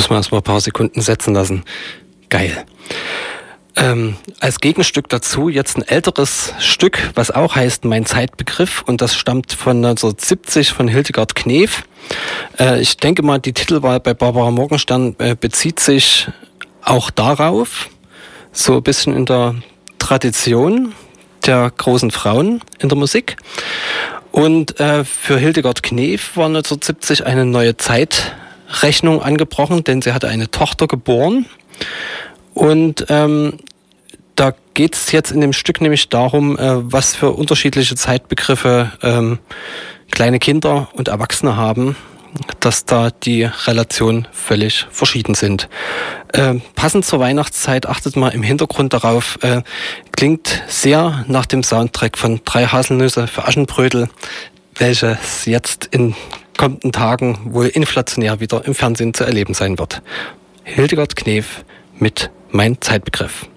Muss man erstmal ein paar Sekunden setzen lassen. Geil. Als Gegenstück dazu jetzt ein älteres Stück, was auch heißt Mein Zeitbegriff, und das stammt von 1970 von Hildegard Knef. Ich denke mal, die Titelwahl bei Barbara Morgenstern bezieht sich auch darauf, so ein bisschen in der Tradition der großen Frauen in der Musik. Und für Hildegard Knef war 1970 eine neue Zeitrechnung angebrochen, denn sie hatte eine Tochter geboren. Und da geht es jetzt in dem Stück nämlich darum, was für unterschiedliche Zeitbegriffe kleine Kinder und Erwachsene haben, dass da die Relationen völlig verschieden sind. Passend zur Weihnachtszeit, achtet mal im Hintergrund darauf, klingt sehr nach dem Soundtrack von 3 Haselnüsse für Aschenbrödel, welches jetzt in kommenden Tagen wohl inflationär wieder im Fernsehen zu erleben sein wird. Hildegard Knef mit Mein Zeitbegriff.